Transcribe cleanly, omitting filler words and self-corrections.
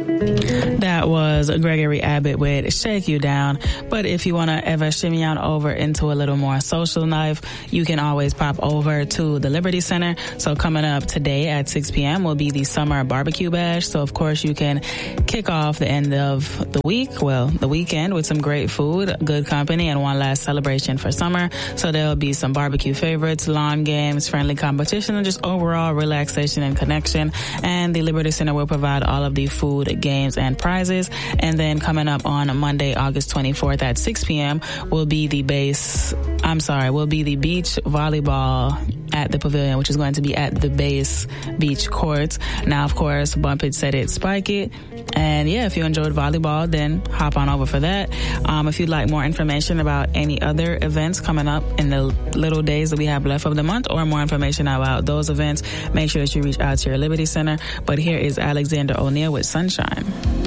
That was Gregory Abbott with Shake You Down. But if you want to ever shimmy on over into a little more social life, you can always pop over to the Liberty Center. So coming up today at 6 p.m. will be the Summer Barbecue Bash. So of course you can kick off the end of the weekend with some great food, good company, and one last celebration for summer. So there'll be some barbecue favorites, lawn games, friendly competition, and just overall relaxation and connection. And the Liberty Center will provide all of the food, games, and prizes. And then coming up on Monday, August 24th at 6 p.m. will be the beach volleyball at the Pavilion, which is going to be at the Base Beach Courts. Now, of course, bump it, set it, spike it. And yeah, if you enjoyed volleyball, then hop on over for that. If you'd like more information about any other events coming up in the little days that we have left of the month, or more information about those events, make sure that you reach out to your Liberty Center. But here is Alexander O'Neal with Sunshine.